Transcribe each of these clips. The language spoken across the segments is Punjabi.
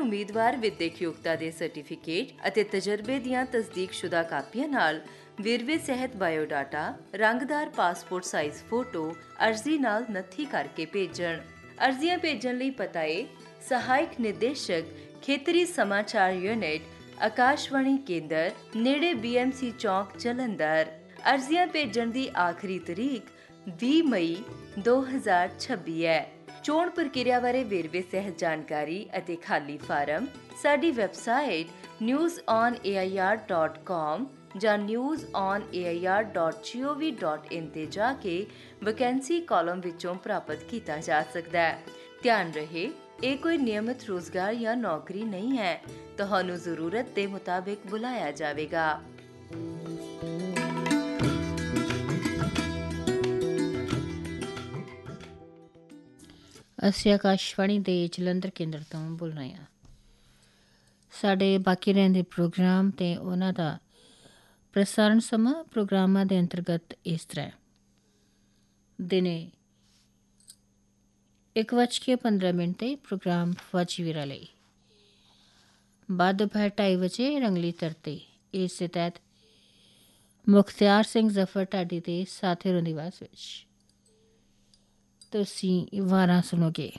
ਉਮੀਦਵਾਰ ਵਿਦਿਅਕ ਯੋਗਤਾ ਦੇ ਸਰਟੀਫਿਕੇਟ ਅਤੇ ਤਜਰਬੇ ਦੀਆਂ ਤਸਦੀਕਸ਼ੁਦਾ ਕਾਪੀਆਂ ਨਾਲ ਵੇਰਵੇ ਸਹਿਤ ਬਾਇਓਡਾਟਾ, ਰੰਗਦਾਰ ਪਾਸਪੋਰਟ ਸਾਈਜ਼ ਫੋਟੋ ਅਰਜ਼ੀ ਨਾਲ ਨੱਥੀ ਕਰਕੇ ਭੇਜਣ। ਅਰਜ਼ੀਆਂ ਭੇਜਣ ਲਈ ਪਤਾ ਹੈ ਸਹਾਇਕ ਨਿਰਦੇਸ਼ਕ, ਖੇਤਰੀ ਸਮਾਚਾਰ ਯੂਨਿਟ, ਆਕਾਸ਼ਵਾਣੀ ਕੇਂਦਰ, ਨੇੜੇ BMC ਚੌਂਕ, ਜਲੰਧਰ। ਅਰਜ਼ੀਆਂ ਭੇਜਣ ਦੀ ਆਖਰੀ ਤਰੀਕ 20 ਮਈ 2026 ਹੈ। ਚੋਣ ਪ੍ਰਕਿਰਿਆ ਬਾਰੇ ਵੇਰਵੇ ਸਹਿਤ ਜਾਣਕਾਰੀ ਅਤੇ ਖਾਲੀ ਫਾਰਮ ਸਾਡੀ ਵੈਬਸਾਈਟ newsonair.com ਜਾਂ newsonair.gov.in ਤੇ ਜਾ ਕੇ ਵੈਕੈਂਸੀ ਕਾਲਮ ਵਿੱਚੋਂ ਪ੍ਰਾਪਤ ਕੀਤਾ ਜਾ ਸਕਦਾ ਹੈ। ਧਿਆਨ ਰਹੇ, ਇਹ ਕੋਈ ਨਿਯਮਿਤ ਰੋਜ਼ਗਾਰ ਜਾਂ ਨੌਕਰੀ ਨਹੀਂ ਹੈ। ਤੁਹਾਨੂੰ ਜ਼ਰੂਰਤ ਦੇ ਮੁਤਾਬਿਕ ਬੁਲਾਇਆ ਜਾਵੇਗਾ। ਅਸੀਂ ਆਕਾਸ਼ਵਾਣੀ ਦੇ ਜਲੰਧਰ ਕੇਂਦਰ ਤੋਂ ਬੋਲ ਰਹੇ ਹਾਂ। ਸਾਡੇ ਬਾਕੀ ਰਹਿੰਦੇ ਪ੍ਰੋਗਰਾਮ ਅਤੇ ਉਹਨਾਂ ਦਾ ਪ੍ਰਸਾਰਣ ਸਮਾਂ ਪ੍ਰੋਗਰਾਮਾਂ ਦੇ ਅੰਤਰਗਤ ਇਸ ਤਰ੍ਹਾਂ: ਦਿਨੇ 1:15 ਤੇ ਪ੍ਰੋਗਰਾਮ ਫੌਜੀ ਵੀਰਾਂ ਲਈ, ਬਾਅਦ ਦੁਪਹਿਰ 2:30 ਵਜੇ ਰੰਗਲੀ ਧਰਤੀ, ਇਸ ਦੇ ਤਹਿਤ ਮੁਖਤਿਆਰ ਸਿੰਘ ਜ਼ਫਰ ਢਾਡੀ ਦੇ ਸਾਥੀਆਂ ਦੀ ਆਵਾਜ਼ ਵਿੱਚ ਤੁਸੀਂ ਵਾਰਾਂ ਸੁਣੋਗੇ।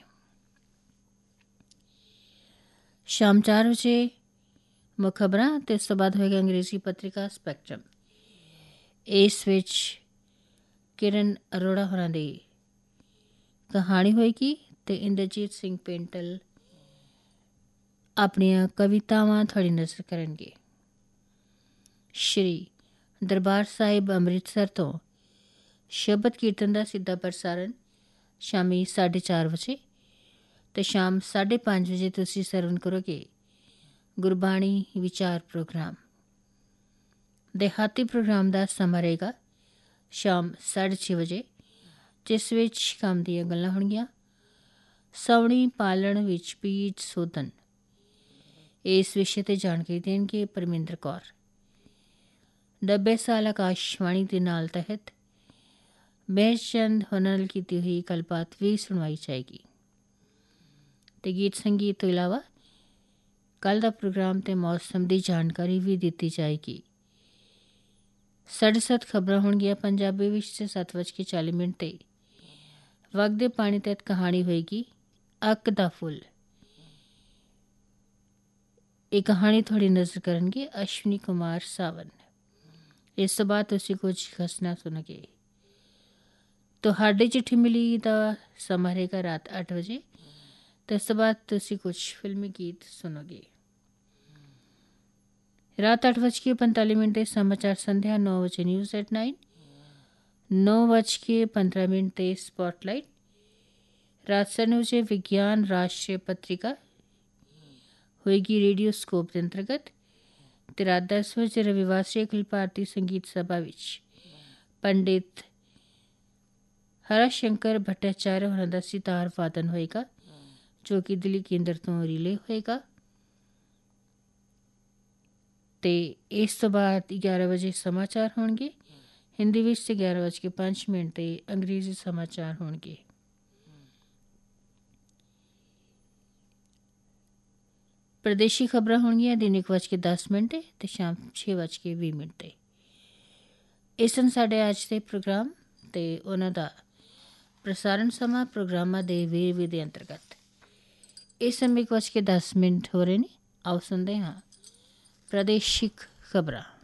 ਸ਼ਾਮ 4 ਵਜੇ ਮੁੱਖ ਖਬਰਾਂ ਅਤੇ ਉਸ ਤੋਂ ਬਾਅਦ ਹੋਏਗਾ ਅੰਗਰੇਜ਼ੀ ਪੱਤਰਿਕਾ ਸਪੈਕਟਰਮ। ਇਸ ਵਿੱਚ ਕਿਰਨ ਅਰੋੜਾ ਹੋਰਾਂ ਦੀ ਕਹਾਣੀ ਹੋਏਗੀ ਅਤੇ ਇੰਦਰਜੀਤ ਸਿੰਘ ਪੇਂਟਲ ਆਪਣੀਆਂ ਕਵਿਤਾਵਾਂ ਤੁਹਾਡੀ ਨਜ਼ਰ ਕਰਨਗੇ। ਸ਼੍ਰੀ ਦਰਬਾਰ ਸਾਹਿਬ ਅੰਮ੍ਰਿਤਸਰ ਤੋਂ ਸ਼ਬਦ ਕੀਰਤਨ ਦਾ ਸਿੱਧਾ ਪ੍ਰਸਾਰਣ ਸ਼ਾਮੀ 4:30 ਵਜੇ ਅਤੇ ਸ਼ਾਮ 5:30 ਵਜੇ ਤੁਸੀਂ ਸਰਵਣ ਕਰੋਗੇ ਗੁਰਬਾਣੀ ਵਿਚਾਰ ਪ੍ਰੋਗਰਾਮ। ਦਿਹਾਤੀ ਪ੍ਰੋਗਰਾਮ ਦਾ ਸਮਾਂ ਰਹੇਗਾ ਸ਼ਾਮ 6:30 ਵਜੇ, ਜਿਸ ਵਿੱਚ ਕੰਮ ਦੀਆਂ ਗੱਲਾਂ ਹੋਣਗੀਆਂ। ਸਾਉਣੀ ਪਾਲਣ ਵਿੱਚ ਬੀਜ ਸੋਧਨ, ਇਸ ਵਿਸ਼ੇ 'ਤੇ ਜਾਣਕਾਰੀ ਦੇਣਗੇ ਪਰਮਿੰਦਰ ਕੌਰ। 90 ਸਾਲ ਆਕਾਸ਼ਵਾਣੀ ਦੇ ਨਾਲ ਤਹਿਤ ਮਹਿਸ਼ਚੰਦ ਹੋਰਾਂ ਨਾਲ ਕੀਤੀ ਹੋਈ ਗੱਲਬਾਤ ਵੀ ਸੁਣਵਾਈ ਜਾਏਗੀ ਅਤੇ ਗੀਤ ਸੰਗੀਤ ਤੋਂ ਇਲਾਵਾ ਕੱਲ੍ਹ ਦਾ ਪ੍ਰੋਗਰਾਮ ਅਤੇ ਮੌਸਮ ਦੀ ਜਾਣਕਾਰੀ ਵੀ ਦਿੱਤੀ ਜਾਏਗੀ। 7:30 ਖਬਰਾਂ ਹੋਣਗੀਆਂ ਪੰਜਾਬੀ ਵਿੱਚ ਅਤੇ 7:40 'ਤੇ ਵਗਦੇ ਪਾਣੀ ਤਹਿਤ ਕਹਾਣੀ ਹੋਏਗੀ ਅੱਕ ਦਾ ਫੁੱਲ। ਇਹ ਕਹਾਣੀ ਤੁਹਾਡੀ ਨਜ਼ਰ ਕਰਨਗੇ ਅਸ਼ਵਨੀ ਕੁਮਾਰ ਸਾਵਨ। ਇਸ ਤੋਂ ਬਾਅਦ ਤੁਸੀਂ ਕੁਝ ਹੱਸਣਾ ਸੁਣੋਗੇ। ਤੁਹਾਡੇ ਚਿੱਠੀ ਮਿਲੀ ਦਾ ਸਮਾਂ ਰਹੇਗਾ ਰਾਤ 8 ਵਜੇ ਅਤੇ ਉਸ ਤੋਂ ਬਾਅਦ ਤੁਸੀਂ ਕੁਝ ਫਿਲਮੀ ਗੀਤ ਸੁਣੋਗੇ। ਰਾਤ 8:45 'ਤੇ ਸਮਾਚਾਰ ਸੰਧਿਆ, 9 ਵਜੇ ਨਿਊਜ਼ ਐਟ 9, 9:15 'ਤੇ ਸਪੌਟਲਾਈਟ, ਰਾਤ 9 ਵਜੇ ਵਿਗਿਆਨ ਰਾਸ਼ਟਰੀ ਪੱਤਰਿਕਾ ਹੋਏਗੀ ਰੇਡੀਓ ਸਕੋਪ ਦੇ ਅੰਤਰਗਤ ਅਤੇ ਰਾਤ 10 ਵਜੇ ਰਵਿਵਾਰ ਸ੍ਰੀ ਅਖਿਲ ਭਾਰਤੀ ਸੰਗੀਤ ਸਭਾ ਵਿੱਚ ਪੰਡਿਤ ਹਰਾ ਸ਼ੰਕਰ ਭੱਟਾਚਾਰਿਆ ਹੋਰਾਂ ਦਾ ਸਿਤਾਰ ਵਾਦਨ ਹੋਏਗਾ, ਜੋ ਕਿ ਦਿੱਲੀ ਕੇਂਦਰ ਤੋਂ ਰਿਲੇ ਹੋਏਗਾ। ਅਤੇ ਇਸ ਤੋਂ ਬਾਅਦ 11 ਵਜੇ ਸਮਾਚਾਰ ਹੋਣਗੇ ਹਿੰਦੀ ਵਿੱਚ ਅਤੇ 11:05 'ਤੇ ਅੰਗਰੇਜ਼ੀ ਸਮਾਚਾਰ ਹੋਣਗੇ। ਪ੍ਰਦੇਸ਼ੀ ਖਬਰਾਂ ਹੋਣਗੀਆਂ ਦਿਨ 1:10 ਅਤੇ ਸ਼ਾਮ 6:20 'ਤੇ। ਇਸ ਸਨ ਸਾਡੇ ਅੱਜ ਦੇ ਪ੍ਰੋਗਰਾਮ ਅਤੇ ਉਹਨਾਂ ਦਾ ਪ੍ਰਸਾਰਣ ਸਮਾਂ ਪ੍ਰੋਗਰਾਮਾਂ ਦੇ ਵੇਰਵੇ ਦੇ ਅੰਤਰਗਤ। ਇਸ ਸਮੇਂ 1:10 ਹੋ ਰਹੇ ਨੇ। ਆਓ ਸੁਣਦੇ ਹਾਂ ਪ੍ਰਾਦੇਸ਼ਿਕ ਖਬਰਾਂ।